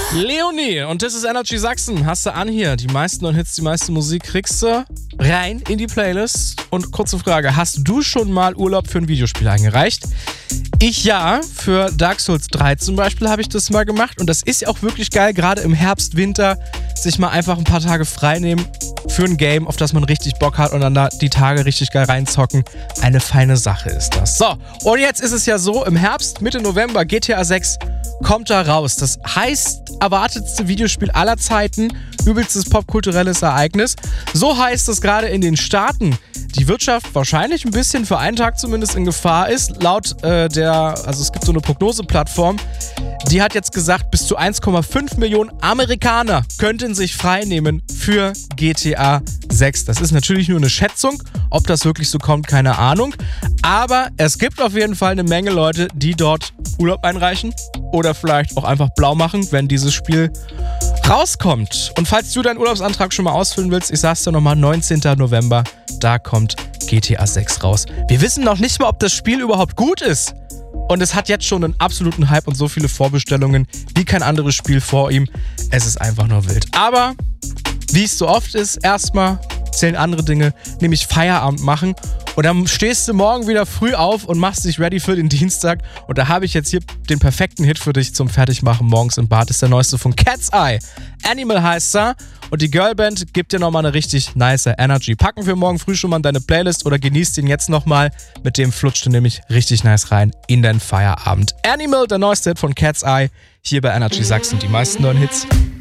Leonie, und das ist Energy Sachsen. Hast du an hier. Die meisten neuen Hits, die meiste Musik kriegst du rein in die Playlist. Und kurze Frage, hast du schon mal Urlaub für ein Videospiel eingereicht? Ich ja, für Dark Souls 3 zum Beispiel habe ich das mal gemacht. Und das ist ja auch wirklich geil, gerade im Herbst, Winter, sich mal einfach ein paar Tage frei nehmen für ein Game, auf das man richtig Bock hat und dann da die Tage richtig geil reinzocken. Eine feine Sache ist das. So, und jetzt ist es ja so, im Herbst, Mitte November, GTA 6 kommt da raus. Das heißt, erwartetste Videospiel aller Zeiten, übelstes popkulturelles Ereignis. So heißt es gerade in den Staaten. Die Wirtschaft wahrscheinlich ein bisschen für einen Tag zumindest in Gefahr ist. Laut also es gibt so eine Prognoseplattform, die hat jetzt gesagt, bis zu 1,5 Millionen Amerikaner könnten sich freinehmen für GTA 6. Das ist natürlich nur eine Schätzung. Ob das wirklich so kommt, keine Ahnung. Aber es gibt auf jeden Fall eine Menge Leute, die dort Urlaub einreichen oder vielleicht auch einfach blau machen, wenn dieses Spiel rauskommt. Und falls du deinen Urlaubsantrag schon mal ausfüllen willst, ich sag's dir nochmal, 19. November, da kommt GTA 6 raus. Wir wissen noch nicht mal, ob das Spiel überhaupt gut ist. Und es hat jetzt schon einen absoluten Hype und so viele Vorbestellungen wie kein anderes Spiel vor ihm. Es ist einfach nur wild. Aber wie es so oft ist, erstmal zählen andere Dinge, nämlich Feierabend machen. Und dann stehst du morgen wieder früh auf und machst dich ready für den Dienstag. Und da habe ich jetzt hier den perfekten Hit für dich zum Fertigmachen morgens im Bad. Das ist der neueste von Cat's Eye. Animal heißt er. Und die Girlband gibt dir nochmal eine richtig nice Energy. Packen wir morgen früh schon mal in deine Playlist oder genießt ihn jetzt nochmal. Mit dem flutscht du nämlich richtig nice rein in den Feierabend. Animal, der neueste Hit von Cat's Eye. Hier bei Energy Sachsen, die meisten neuen Hits.